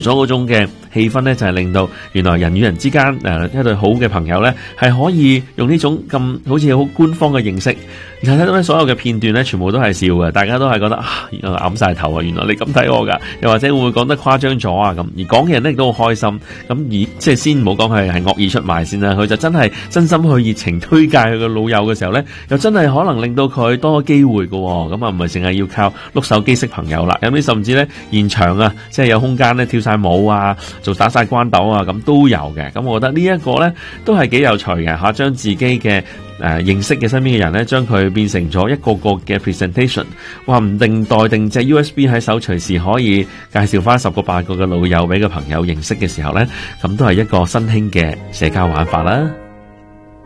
咗嗰種嘅氣氛咧，就係令到原來人與人之間一對好嘅朋友咧，係可以用呢種咁好似好官方嘅形式。然後睇到咧所有嘅片段咧，全部都係笑嘅，大家都係覺得原來揞晒頭啊，原來你咁睇我㗎，又或者會唔會講得誇張咗啊咁？而講嘅人咧亦都好開心，咁而即係先唔好講係惡意出賣先啦，佢就真係真心去熱情推介佢嘅老友嘅時候咧，又真係可能令到佢多個機會㗎喎，咁啊唔係淨係要靠碌手機識朋友啦，有啲甚至咧現場啊，即係有空間咧跳晒舞啊，做打晒關鬥啊，咁都有嘅。咁我覺得呢一個咧都係幾有趣嘅嚇，將自己嘅認識嘅身邊嘅人咧，將佢變成咗一個個嘅 presentation， 話唔定待定隻 USB 喺手，隨時可以介紹翻10個8個嘅老友俾個朋友認識嘅時候咧，咁都係一個新興嘅社交玩法啦。